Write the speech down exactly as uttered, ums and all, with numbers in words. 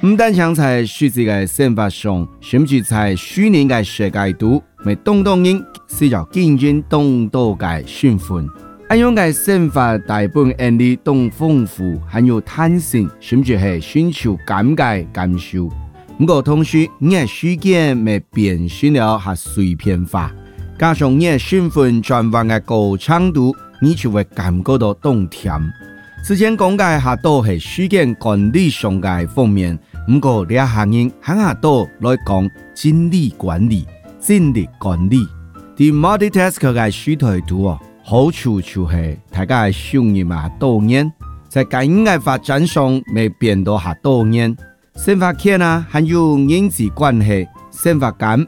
唔但想在实际嘅生活上，甚至在虚拟嘅世界度，咪動動人是要見證動到嘅身份。咁樣嘅生活大部分人哋都豐富，很有彈性，甚至係尋求感慨感受。不過同時，你嘅事件咪變成了係碎片化，加上你嘅身份轉換嘅高強度，你就會感覺到凍甜。之前講嘅係都係事件管理上嘅方面，不過呢下人喺下都來講精力管理、精力管理。啲 multitask 嘅書台圖哦，好處就係大家嘅收入啊多年，在經濟發展上未變到下多年。生活圈啊，還有人際關係，生活感